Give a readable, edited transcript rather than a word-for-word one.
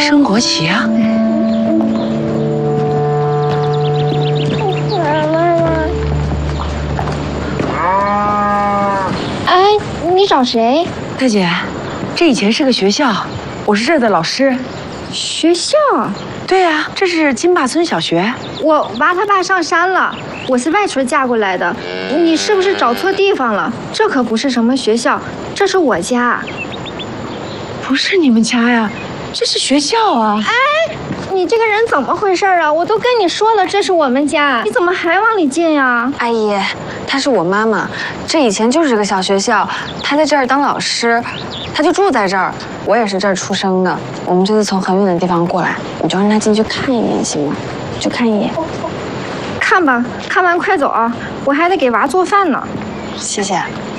升国旗啊！ 哎，你找谁？ 大姐，这以前是个学校，我是这儿的老师。 学校？ 对呀，这是金坝村小学。 我娃他爸上山了，我是外村嫁过来的。你是不是找错地方了？这可不是什么学校，这是我家。 不是你们家呀，这是学校啊！ 哎，你这个人怎么回事啊？我都跟你说了，这是我们家，你怎么还往里进呀？ 阿姨，她是我妈妈，这以前就是个小学校，她在这儿当老师，她就住在这儿。我也是这儿出生的，我们这次从很远的地方过来，你就让她进去看一眼行吗？就看一眼。 看吧，看完快走啊，我还得给娃做饭呢。 谢谢。